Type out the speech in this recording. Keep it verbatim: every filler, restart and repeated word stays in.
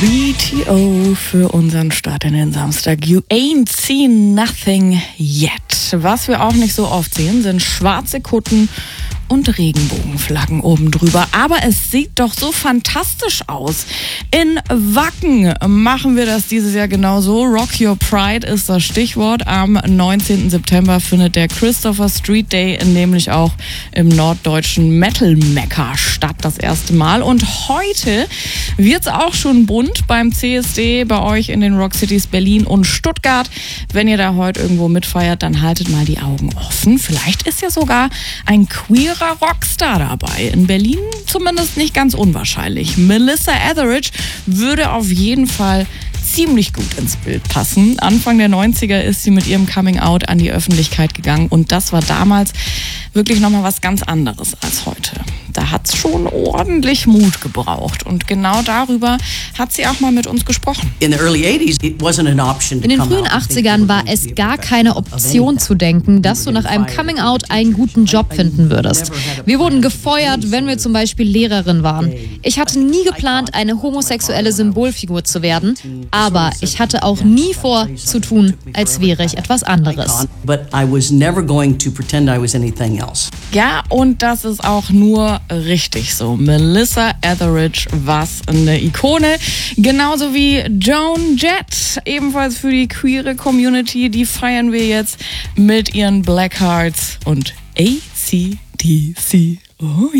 B T O für unseren Start in den Samstag. You ain't seen nothing yet. Was wir auch nicht so oft sehen, sind schwarze Kutten und Regenbogenflaggen oben drüber. Aber es sieht doch so fantastisch aus. In Wacken machen wir das dieses Jahr genauso. Rock Your Pride ist das Stichwort. Am neunzehnten September findet der Christopher Street Day nämlich auch im norddeutschen Metal-Mekka statt, das erste Mal. Und heute wird's auch schon bunt beim C S D, bei euch in den Rock Cities Berlin und Stuttgart. Wenn ihr da heute irgendwo mitfeiert, dann haltet mal die Augen offen. Vielleicht ist ja sogar ein queerer Rockstar dabei. In Berlin zumindest nicht ganz unwahrscheinlich. Melissa Etheridge würde auf jeden Fall ziemlich gut ins Bild passen. Anfang der neunziger ist sie mit ihrem Coming-out an die Öffentlichkeit gegangen und das war damals wirklich nochmal was ganz anderes als heute. Da hat's schon ordentlich Mut gebraucht und genau darüber hat sie auch mal mit uns gesprochen. In den frühen achtzigern war es gar keine Option zu denken, dass du nach einem Coming-out einen guten Job finden würdest. Wir wurden gefeuert, wenn wir zum Beispiel Lehrerin waren. Ich hatte nie geplant, eine homosexuelle Symbolfigur zu werden, aber ich hatte auch nie vor, zu tun, als wäre ich etwas anderes. Ja, und das ist auch nur richtig so. Melissa Etheridge, was eine Ikone. Genauso wie Joan Jett, ebenfalls für die queere Community. Die feiern wir jetzt mit ihren Black Hearts und A C D C. Oh ja.